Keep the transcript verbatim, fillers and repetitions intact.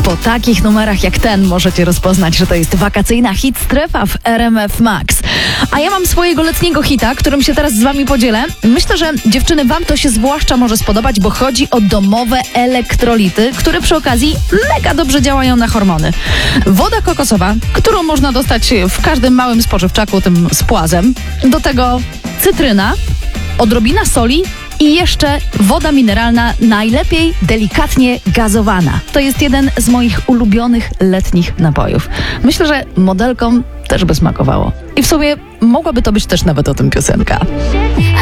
Po takich numerach jak ten możecie rozpoznać, że to jest wakacyjna hit strefa w R M F Max. A ja mam swojego letniego hita, którym się teraz z wami podzielę. Myślę, że dziewczyny, wam to się zwłaszcza może spodobać, bo chodzi o domowe elektrolity, które przy okazji mega dobrze działają na hormony. Woda kokosowa, którą można dostać w każdym małym spożywczaku, tym z płazem. Do tego cytryna, odrobina soli i jeszcze woda mineralna, najlepiej delikatnie gazowana. To jest jeden z moich ulubionych letnich napojów. Myślę, że modelkom też by smakowało. I w sumie mogłaby to być też nawet o tym piosenka.